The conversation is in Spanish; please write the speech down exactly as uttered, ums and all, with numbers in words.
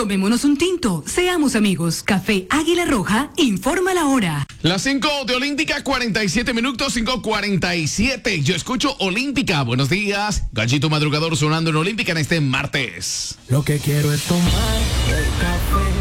Tomémonos un tinto, seamos amigos. Café Águila Roja, informa la hora. Las cinco de Olímpica, cuarenta y siete minutos, cinco cuarenta y siete. Yo escucho Olímpica. Buenos días. Gallito madrugador sonando en Olímpica en este martes. Lo que quiero es tomar el café